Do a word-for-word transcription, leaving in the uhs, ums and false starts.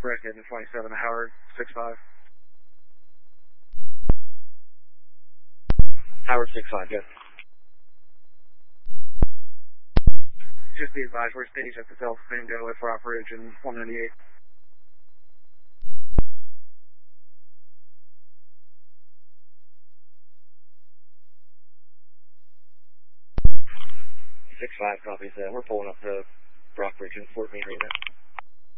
Rick in twenty-seven, Howard, six five. Howard, six five, good. Just be advised, we're staged at the Delta Bingo for Operation one ninety-eight. six five copies that. We're pulling up to Brock Bridge in Fort Meade right now.